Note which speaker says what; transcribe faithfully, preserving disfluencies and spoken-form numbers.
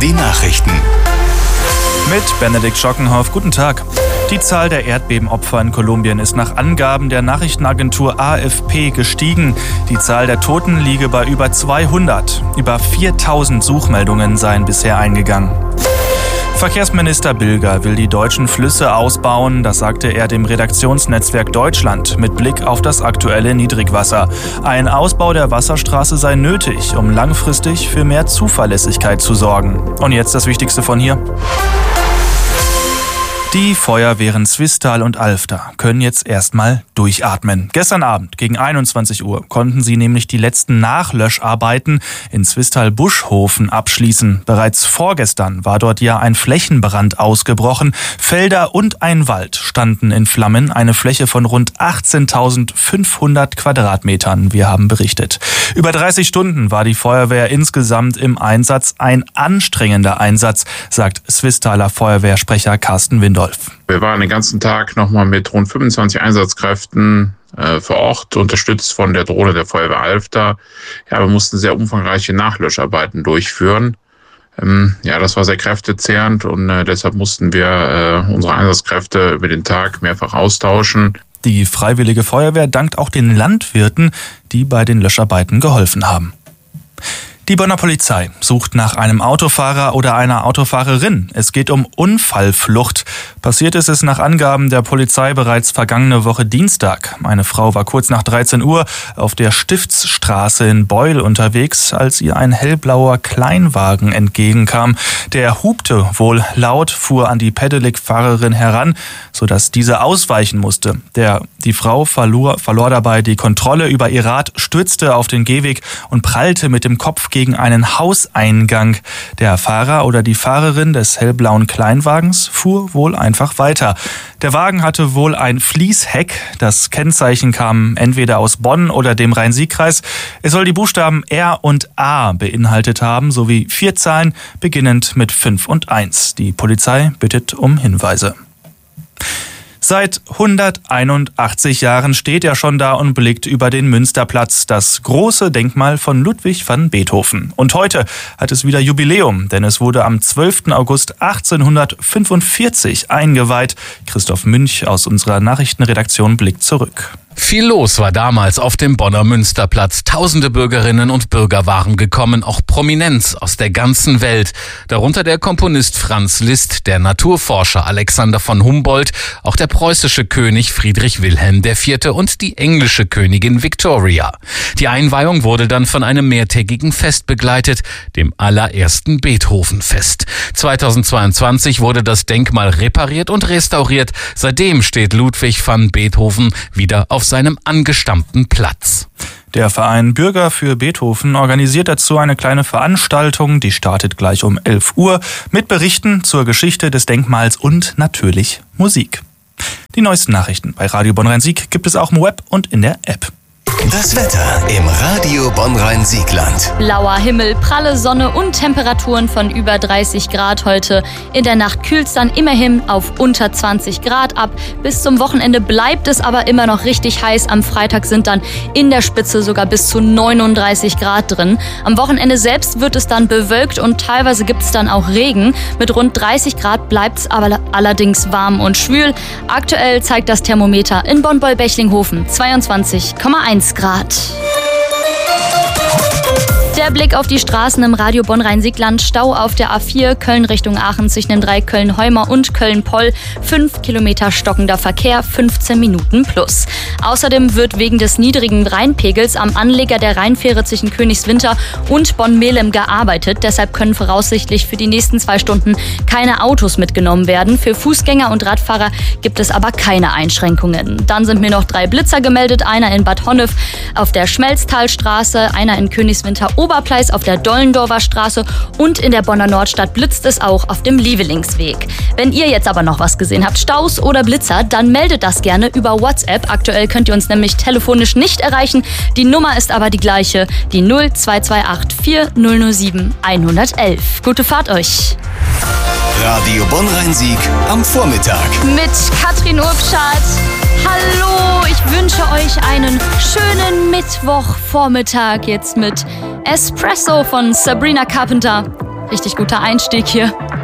Speaker 1: Die Nachrichten.
Speaker 2: Mit Benedikt Schockenhoff, guten Tag. Die Zahl der Erdbebenopfer in Kolumbien ist nach Angaben der Nachrichtenagentur A F P gestiegen. Die Zahl der Toten liege bei über zweihundert. Über viertausend Suchmeldungen seien bisher eingegangen. Verkehrsminister Bilger will die deutschen Flüsse ausbauen, das sagte er dem Redaktionsnetzwerk Deutschland mit Blick auf das aktuelle Niedrigwasser. Ein Ausbau der Wasserstraße sei nötig, um langfristig für mehr Zuverlässigkeit zu sorgen. Und jetzt das Wichtigste von hier. Die Feuerwehren Zwistal und Alfter können jetzt erstmal durchatmen. Gestern Abend gegen einundzwanzig Uhr konnten sie nämlich die letzten Nachlöscharbeiten in Zwistal-Buschhofen abschließen. Bereits vorgestern war dort ja ein Flächenbrand ausgebrochen. Felder und ein Wald standen in Flammen, eine Fläche von rund achtzehntausendfünfhundert Quadratmetern. Wir haben berichtet. Über dreißig Stunden war die Feuerwehr insgesamt im Einsatz. Ein anstrengender Einsatz, sagt Zwistaler Feuerwehrsprecher Carsten Windolf.
Speaker 3: Wir waren den ganzen Tag nochmal mit rund fünfundzwanzig Einsatzkräften äh, vor Ort, unterstützt von der Drohne der Feuerwehr Alfter. Ja, wir mussten sehr umfangreiche Nachlöscharbeiten durchführen. Ähm, ja, das war sehr kräftezehrend und äh, deshalb mussten wir äh, unsere Einsatzkräfte über den Tag mehrfach austauschen.
Speaker 2: Die Freiwillige Feuerwehr dankt auch den Landwirten, die bei den Löscharbeiten geholfen haben. Die Bonner Polizei sucht nach einem Autofahrer oder einer Autofahrerin. Es geht um Unfallflucht. Passiert ist es nach Angaben der Polizei bereits vergangene Woche Dienstag. Eine Frau war kurz nach dreizehn Uhr auf der Stiftsstraße in Beul unterwegs, als ihr ein hellblauer Kleinwagen entgegenkam. Der hupte wohl laut, fuhr an die Pedelec-Fahrerin heran, sodass diese ausweichen musste. Der, die Frau verlor, verlor dabei die Kontrolle über ihr Rad, stürzte auf den Gehweg und prallte mit dem Kopf gegen einen Hauseingang. Der Fahrer oder die Fahrerin des hellblauen Kleinwagens fuhr wohl einfach weiter. Der Wagen hatte wohl ein Fließheck. Das Kennzeichen kam entweder aus Bonn oder dem Rhein-Sieg-Kreis. Es soll die Buchstaben R und A beinhaltet haben, sowie vier Zahlen, beginnend mit fünf und eins. Die Polizei bittet um Hinweise. Seit hunderteinundachtzig Jahren steht er schon da und blickt über den Münsterplatz, das große Denkmal von Ludwig van Beethoven. Und heute hat es wieder Jubiläum, denn es wurde am zwölften August achtzehnhundertfünfundvierzig eingeweiht. Christoph Münch aus unserer Nachrichtenredaktion blickt zurück.
Speaker 4: Viel los war damals auf dem Bonner Münsterplatz. Tausende Bürgerinnen und Bürger waren gekommen, auch Prominenz aus der ganzen Welt. Darunter der Komponist Franz Liszt, der Naturforscher Alexander von Humboldt, auch der preußische König Friedrich Wilhelm der Vierte und die englische Königin Victoria. Die Einweihung wurde dann von einem mehrtägigen Fest begleitet, dem allerersten Beethovenfest. zweitausendzweiundzwanzig wurde das Denkmal repariert und restauriert. Seitdem steht Ludwig van Beethoven wieder auf seinem angestammten Platz.
Speaker 2: Der Verein Bürger für Beethoven organisiert dazu eine kleine Veranstaltung, die startet gleich um elf Uhr mit Berichten zur Geschichte des Denkmals und natürlich Musik. Die neuesten Nachrichten bei Radio Bonn-Rhein-Sieg gibt es auch im Web und in der App.
Speaker 1: Das Wetter im Radio Bonn-Rhein-Siegland.
Speaker 5: Blauer Himmel, pralle Sonne und Temperaturen von über dreißig Grad heute. In der Nacht kühlt es dann immerhin auf unter zwanzig Grad ab. Bis zum Wochenende bleibt es aber immer noch richtig heiß. Am Freitag sind dann in der Spitze sogar bis zu neununddreißig Grad drin. Am Wochenende selbst wird es dann bewölkt und teilweise gibt es dann auch Regen. Mit rund dreißig Grad bleibt es aber allerdings warm und schwül. Aktuell zeigt das Thermometer in Bonn-Beul-Bechlinghofen zweiundzwanzig Komma eins Grad. Der Blick auf die Straßen im Radio Bonn-Rhein-Siegland. Stau auf der A vier Köln Richtung Aachen zwischen dem drei Köln-Heumer und Köln-Poll. fünf Kilometer stockender Verkehr, fünfzehn Minuten plus. Außerdem wird wegen des niedrigen Rheinpegels am Anleger der Rheinfähre zwischen Königswinter und Bonn-Melem gearbeitet. Deshalb können voraussichtlich für die nächsten zwei Stunden keine Autos mitgenommen werden. Für Fußgänger und Radfahrer gibt es aber keine Einschränkungen. Dann sind mir noch drei Blitzer gemeldet. Einer in Bad Honnef auf der Schmelztalstraße, einer in Königswinter Oberpleis auf der Dollendorfer Straße und in der Bonner Nordstadt blitzt es auch auf dem Lievelingsweg. Wenn ihr jetzt aber noch was gesehen habt, Staus oder Blitzer, dann meldet das gerne über WhatsApp. Aktuell könnt ihr uns nämlich telefonisch nicht erreichen. Die Nummer ist aber die gleiche, die null zwei zwei acht vier null null sieben eins eins eins. Gute Fahrt euch!
Speaker 1: Radio Bonn-Rhein-Sieg am Vormittag.
Speaker 5: Mit Katrin Urbschat. Hallo, ich wünsche euch einen schönen Mittwochvormittag jetzt mit Espresso von Sabrina Carpenter. Richtig guter Einstieg hier.